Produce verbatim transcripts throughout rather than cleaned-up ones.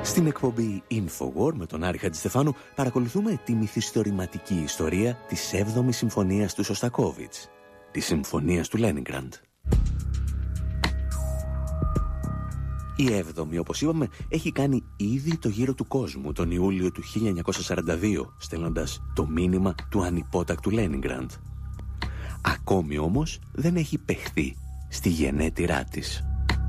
Στην εκπομπή InfoWar με τον Άρη Χατζηστεφάνου παρακολουθούμε τη μυθιστορηματική ιστορία της έβδομης συμφωνίας του Σωστακόβιτς, της συμφωνίας του Λένινγκραντ. Η έβδομη, όπως είπαμε, έχει κάνει ήδη το γύρο του κόσμου τον Ιούλιο του χίλια εννιακόσια σαράντα δύο, στέλνοντας το μήνυμα του ανυπότακτου Λένινγκραντ. Ακόμη όμως δεν έχει παιχθεί στη γενέτειρά της.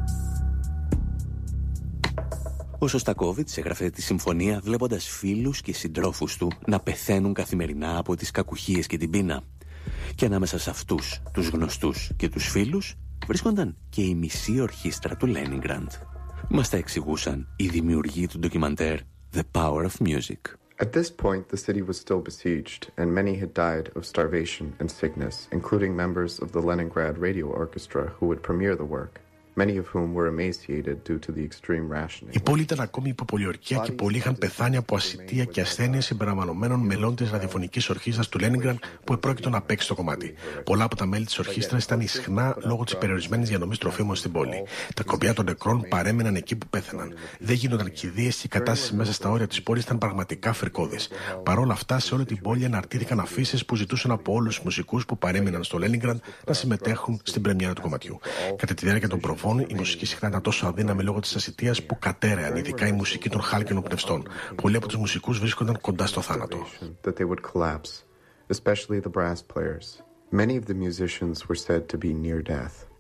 Ο Σωστακόβιτς έγραφε τη συμφωνία βλέποντας φίλους και συντρόφους του να πεθαίνουν καθημερινά από τις κακουχίες και την πείνα. Και ανάμεσα σε αυτούς, τους γνωστούς και τους φίλους, βρίσκονταν και η μισή ορχήστρα του Λένινγκραντ. Μας τα εξηγούσαν οι δημιουργοί του ντοκιμαντέρ The Power of Music. At this point, the city was still besieged, and many had died of starvation and sickness, including members of the Leningrad Radio Orchestra who would premiere the work. Many of whom were emaciated due to the extreme rationing. Η πόλη ήταν ακόμη υποπολιορκία και πολλοί είχαν πεθάνει από ασιτεία και ασθένειες συμπεριλαμβανομένων μελών της ραδιοφωνικής ορχήστρας του Λένινγκραντ που επρόκειτο να παίξει το κομμάτι. Πολλά από τα μέλη της ορχήστρας ήταν ισχνά λόγω της περιορισμένης διανομής τροφίμων στην πόλη. Τα κοπιά των νεκρών παρέμειναν εκεί που πέθαναν. Δεν γίνονταν κηδείες και η κατάσταση μέσα στα όρια της πόλης ήταν πραγματικά φρικώδης. Παρ' όλα αυτά, σε όλη την πόλη αναρτήθηκαν αφήσεις που ζητούσαν από όλους τους μουσικούς που παρέμειναν στο Λένινγκραντ να συμμετέχουν στην πρεμιέρα του κομματιού. Κατά τη διάρκεια των προβών, η μουσική συχνά ήταν τόσο αδύναμη λόγω της ασιτείας που κατέρεαν, ειδικά η μουσική των χάλκινων πνευστών. Πολλοί από τους μουσικούς βρίσκονταν κοντά στο θάνατο. Many of the musicians were said to be near death.